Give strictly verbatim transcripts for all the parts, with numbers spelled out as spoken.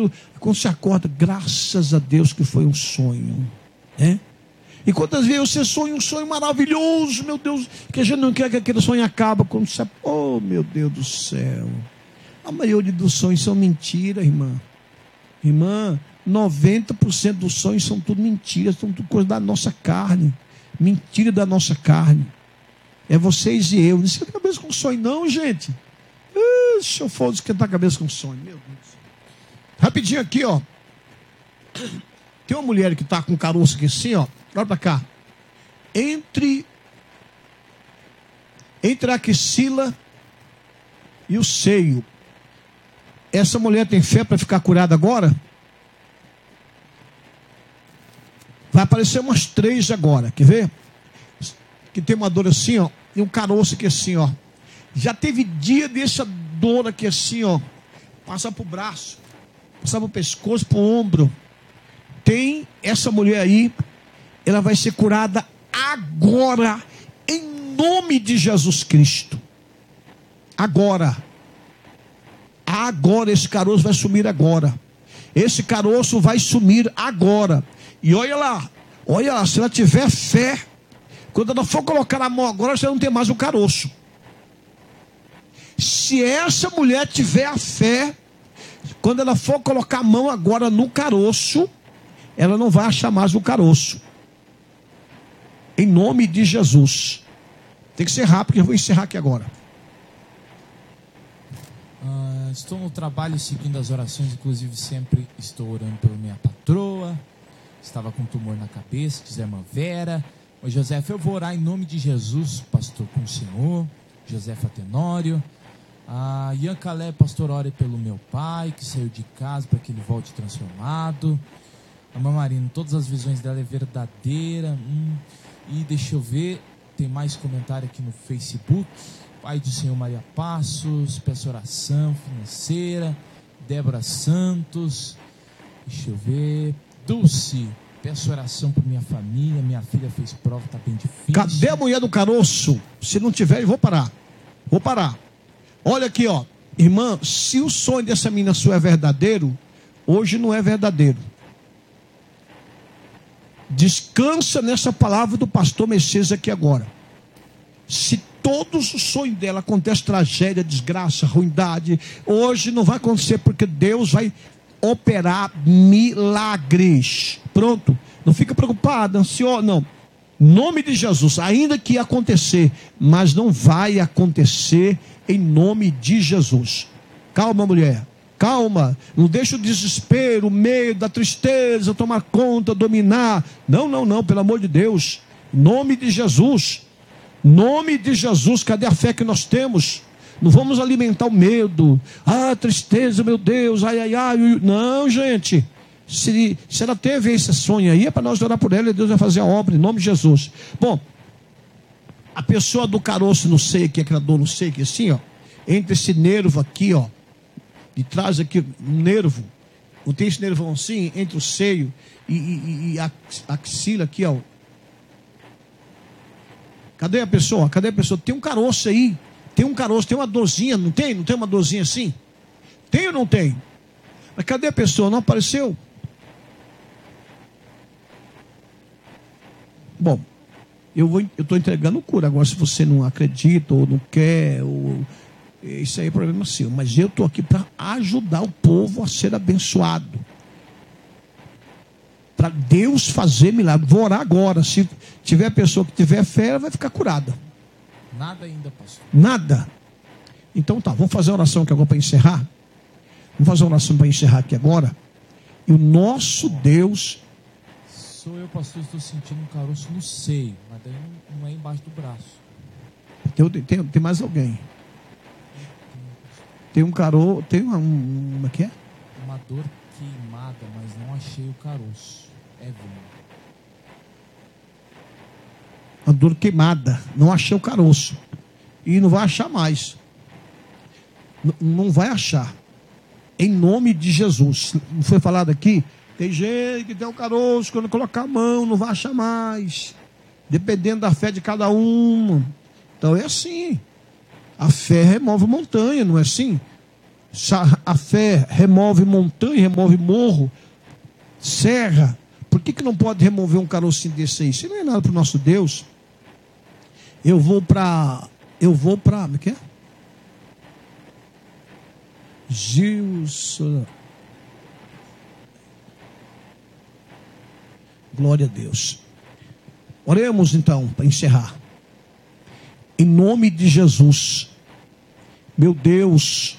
aquilo. Quando você acorda, graças a Deus que foi um sonho, né? E quantas vezes você sonha um sonho maravilhoso, meu Deus, que a gente não quer que aquele sonho acabe. Quando você, oh meu Deus do céu, a maioria dos sonhos são mentira, irmã. Irmã, noventa por cento dos sonhos são tudo mentiras, são tudo coisa da nossa carne. Mentira da nossa carne. É vocês e eu. Não esquenta a cabeça com sonho, não, gente. Uh, se eu for esquentar a cabeça com sonho, meu Deus. Rapidinho aqui, ó. Tem uma mulher que está com caroço aqui assim, ó. Olha para cá. Entre, entre a axila e o seio. Essa mulher tem fé para ficar curada agora? Vai aparecer umas três agora. Quer ver? Que tem uma dor assim, ó. E um caroço aqui assim, ó. Já teve dia dessa dor aqui assim, ó. Passa pro braço. Passa pro pescoço, pro ombro. Tem essa mulher aí. Ela vai ser curada agora, em nome de Jesus Cristo. Agora. Agora, esse caroço vai sumir agora. Esse caroço vai sumir agora. E olha lá, olha lá, se ela tiver fé, quando ela for colocar a mão agora, você não tem mais o caroço. Se essa mulher tiver a fé, quando ela for colocar a mão agora no caroço, ela não vai achar mais o caroço. Em nome de Jesus. Tem que ser rápido, porque eu vou encerrar aqui agora. Uh, estou no trabalho seguindo as orações, inclusive sempre estou orando pela minha patroa. Estava com tumor na cabeça, diz a irmã Vera. Ô José, eu vou orar em nome de Jesus, pastor, com o Senhor. José Tenório. A uh, Ian Calé, pastor, ore pelo meu pai, que saiu de casa para que ele volte transformado. A irmã Marina, todas as visões dela é verdadeira. Hum. E deixa eu ver, tem mais comentário aqui no Facebook. Pai do Senhor Maria Passos, peço oração financeira. Débora Santos, deixa eu ver. Dulce, peço oração por minha família. Minha filha fez prova, está bem difícil. Cadê a mulher do caroço? Se não tiver, eu vou parar. Vou parar. Olha aqui, ó. Irmã, se o sonho dessa menina sua é verdadeiro, hoje não é verdadeiro. Descansa nessa palavra do pastor Messias aqui agora. Se todos os sonhos dela acontece tragédia, desgraça, ruindade, hoje não vai acontecer, porque Deus vai operar milagres. Pronto. Não fica preocupada, ansiosa, não. Em nome de Jesus, ainda que acontecer, mas não vai acontecer em nome de Jesus. Calma, mulher. Calma, não deixa o desespero, o medo, a tristeza tomar conta, dominar. Não, não, não, pelo amor de Deus. Em nome de Jesus. Nome de Jesus, cadê a fé que nós temos? Não vamos alimentar o medo. Ah, tristeza, meu Deus, ai, ai, ai. Não, gente. Se, se ela teve esse sonho aí, é para nós orar por ela e Deus vai fazer a obra, em nome de Jesus. Bom, a pessoa do caroço no seio, que é aquela dor no seio, que assim, ó, entre esse nervo aqui, ó, de trás aqui, um nervo, não tem esse nervão assim, entre o seio e, e, e a axila aqui, ó. Cadê a pessoa? Cadê a pessoa? Tem um caroço aí, tem um caroço, tem uma dorzinha, não tem? Não tem uma dorzinha assim? Tem ou não tem? Mas cadê a pessoa? Não apareceu? Bom, eu vou, eu estou entregando cura. Agora, se você não acredita ou não quer, ou, isso aí é problema seu. Mas eu estou aqui para ajudar o povo a ser abençoado. Para Deus fazer milagre. Vou orar agora. Se tiver pessoa que tiver fé, ela vai ficar curada. Nada ainda, pastor. Nada. Então tá, vamos fazer a oração aqui agora para encerrar. Vamos fazer uma oração para encerrar aqui agora. E o nosso Deus... Sou eu, pastor, estou sentindo um caroço no seio, mas daí não, não é embaixo do braço. Tem, tem, tem mais alguém? Tem um caroço, tem uma... Como é que é? Uma dor queimada, mas não achei o caroço. É bom. Uma dor queimada, não achei o caroço. E não vai achar mais. N- não vai achar. Em nome de Jesus. Não foi falado aqui? Tem gente que tem um caroço, quando colocar a mão, não vai achar mais. Dependendo da fé de cada um. Então é assim. A fé remove montanha, não é assim? A fé remove montanha, remove morro, serra. Por que, que não pode remover um carocinho desse aí? Isso não é nada para o nosso Deus. Eu vou para... Eu vou para... O que é? Gilson. Glória a Deus. Oremos então, para encerrar. Em nome de Jesus. Meu Deus.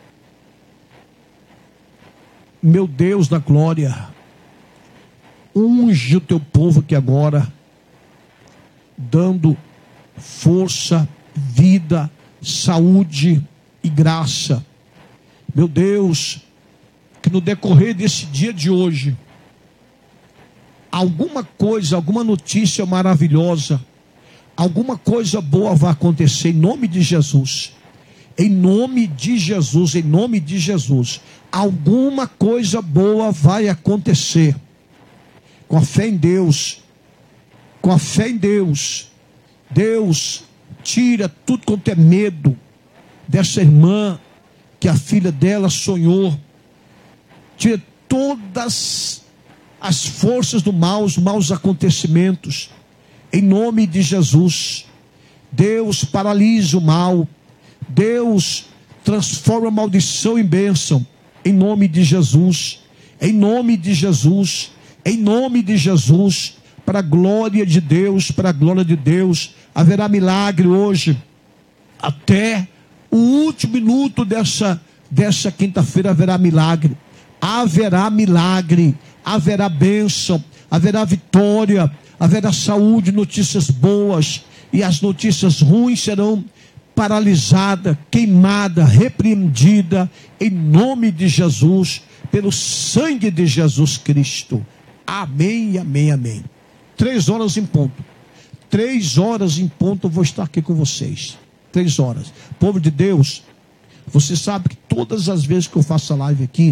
Meu Deus da glória. Unge o teu povo aqui agora, dando força, vida, saúde e graça. Meu Deus, que no decorrer desse dia de hoje, alguma coisa, alguma notícia maravilhosa, alguma coisa boa vai acontecer em nome de Jesus. Em nome de Jesus, em nome de Jesus, alguma coisa boa vai acontecer. Com a fé em Deus, com a fé em Deus, Deus tira tudo quanto é medo dessa irmã, que a filha dela sonhou, tira todas as forças do mal, os maus acontecimentos, em nome de Jesus. Deus paralisa o mal, Deus transforma a maldição em bênção, em nome de Jesus, em nome de Jesus. Em nome de Jesus, para a glória de Deus, para a glória de Deus, haverá milagre hoje, até o último minuto dessa, dessa quinta-feira haverá milagre, haverá milagre, haverá bênção, haverá vitória, haverá saúde, notícias boas, e as notícias ruins serão paralisadas, queimadas, repreendidas, em nome de Jesus, pelo sangue de Jesus Cristo. Amém, amém, amém. Três horas em ponto. Três horas em ponto eu vou estar aqui com vocês. Três horas. Povo de Deus, você sabe que todas as vezes que eu faço a live aqui,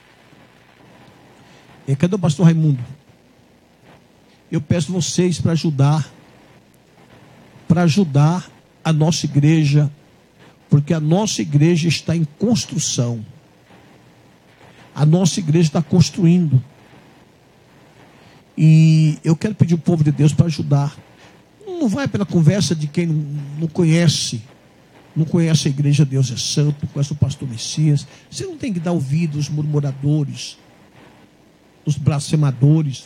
e cadê o pastor Raimundo? Eu peço vocês para ajudar, para ajudar a nossa igreja, porque a nossa igreja está em construção. A nossa igreja está construindo. E eu quero pedir ao povo de Deus para ajudar. Não vai pela conversa de quem não conhece, não conhece a igreja Deus é Santo, não conhece o pastor Messias. Você não tem que dar ouvido aos murmuradores, os blasfemadores,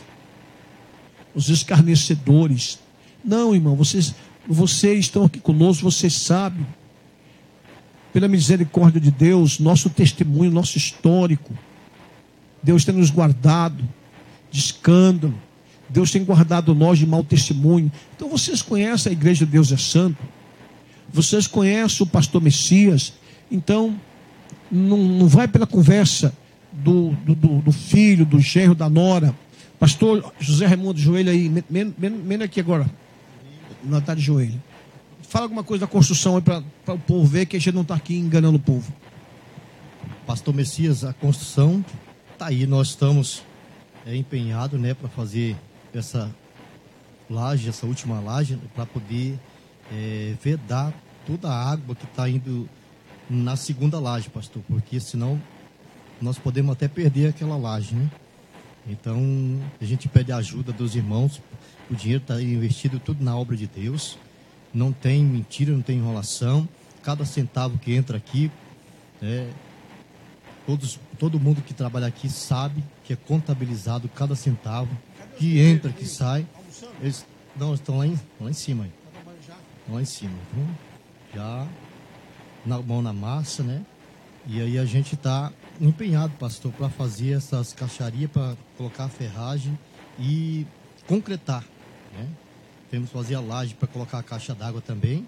os escarnecedores. Não, irmão, vocês, vocês estão aqui conosco, vocês sabem, pela misericórdia de Deus, nosso testemunho, nosso histórico. Deus tem nos guardado de escândalo. Deus tem guardado nós de mau testemunho. Então vocês conhecem a igreja Deus é Santo. Vocês conhecem o pastor Messias. Então, não, não vai pela conversa do, do, do, do filho, do genro, da nora. Pastor José Raimundo, joelho aí. Menos aqui agora. Não está de joelho. Fala alguma coisa da construção aí para o povo ver que a gente não está aqui enganando o povo. Pastor Messias, a construção está aí. Nós estamos é, empenhados, né, para fazer essa laje, essa última laje, para poder é, vedar toda a água que está indo na segunda laje, pastor. Porque senão nós podemos até perder aquela laje, né? Então a gente pede a ajuda dos irmãos. O dinheiro está investido tudo na obra de Deus. Não tem mentira, não tem enrolação. Cada centavo que entra aqui, é, todos, todo mundo que trabalha aqui sabe que é contabilizado cada centavo que entra, que sai. Eles não, estão lá em, lá em cima. Aí. Estão lá em cima. Então, já na mão na massa, né? E aí a gente está empenhado, pastor, para fazer essas caixarias, para colocar a ferragem e concretar, né? Temos que fazer a laje para colocar a caixa d'água também.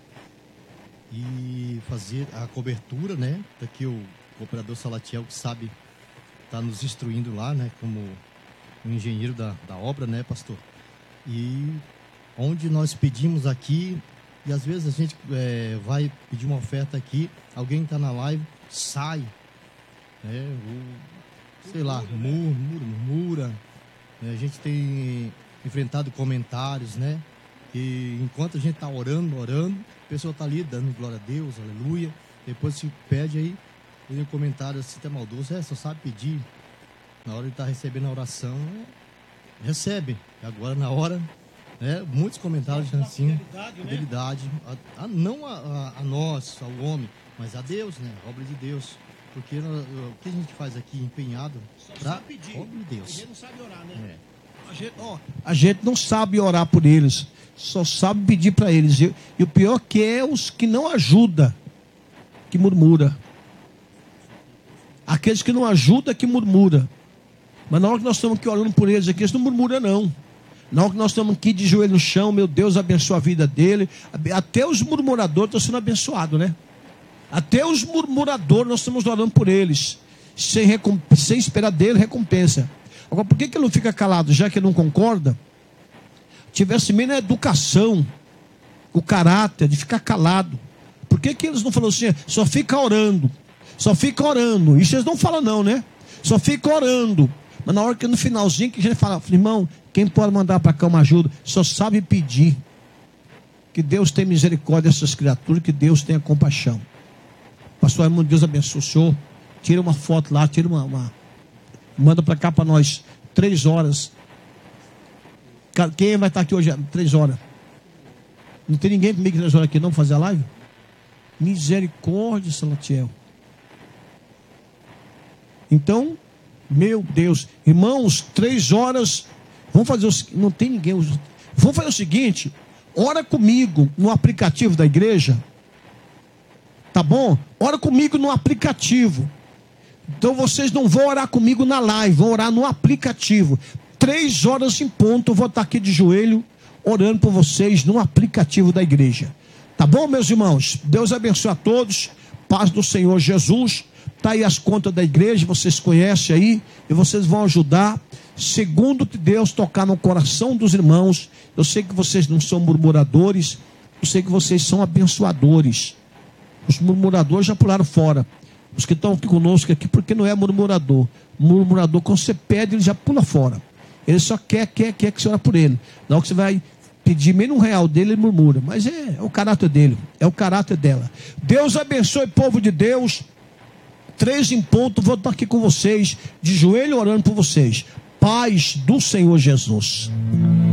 E fazer a cobertura, né? Daqui o, o operador Salatiel, que sabe, está nos instruindo lá, né? Como o engenheiro da, da obra, né, pastor? E onde nós pedimos aqui, e às vezes a gente é, vai pedir uma oferta aqui, alguém está na live, sai, né? O, sei lá, murmura, murmura. Né? A gente tem enfrentado comentários, né? E enquanto a gente está orando, orando, a pessoa está ali dando glória a Deus, aleluia. Depois se pede aí, E um comentário assim até maldoso, é, só sabe pedir. Na hora de estar recebendo a oração, é, recebe. E agora na hora, né, muitos comentários assim, fidelidade, fidelidade né? a, a, não a, a, a nós, ao homem, mas a Deus, né? A obra de Deus. Porque nós, o que a gente faz aqui empenhado para a obra de Deus. A gente não sabe orar, né? É. A, gente, ó, a gente não sabe orar por eles, só sabe pedir para eles. E, e o pior que é os que não ajudam, que murmura. Aqueles que não ajudam, que murmura. Mas na hora que nós estamos aqui orando por eles aqui, eles não murmuram não. Na hora que nós estamos aqui de joelho no chão, meu Deus abençoa a vida dele. Até os murmuradores estão sendo abençoados, né? Até os murmuradores nós estamos orando por eles. Sem, sem esperar dele recompensa. Agora, por que, que ele não fica calado? Já que ele não concorda? Tivesse meio na educação, o caráter de ficar calado. Por que, que eles não falam assim, só fica orando? Só fica orando. Isso eles não falam não, né? Só fica orando. Mas na hora que no finalzinho que a gente fala, irmão, quem pode mandar para cá uma ajuda? Só sabe pedir. Que Deus tenha misericórdia dessas criaturas, que Deus tenha compaixão. Pastor irmão, Deus abençoe o senhor. Tira uma foto lá, tira uma... uma manda para cá para nós. Três horas. Quem vai estar aqui hoje? Três horas. Não tem ninguém comigo três horas aqui não, fazer a live? Misericórdia, Salatiel. Então, meu Deus, irmãos, três horas, vamos fazer o, não tem ninguém, vamos fazer o seguinte, ora comigo no aplicativo da igreja, tá bom? Ora comigo no aplicativo, então vocês não vão orar comigo na live, vão orar no aplicativo, três horas em ponto, eu vou estar aqui de joelho, orando por vocês no aplicativo da igreja, tá bom, meus irmãos? Deus abençoe a todos, paz do Senhor Jesus. Está aí as contas da igreja, vocês conhecem aí, e vocês vão ajudar, segundo que Deus tocar no coração dos irmãos. Eu sei que vocês não são murmuradores, eu sei que vocês são abençoadores. Os murmuradores já pularam fora. Os que estão aqui conosco aqui, porque não é murmurador. Murmurador, quando você pede, ele já pula fora. Ele só quer, quer, quer que você ore por ele. Na hora que você vai pedir menos um real dele, ele murmura. Mas é, é o caráter dele, é o caráter dela. Deus abençoe, povo de Deus. Três em ponto, vou estar aqui com vocês, de joelho orando por vocês. Paz do Senhor Jesus.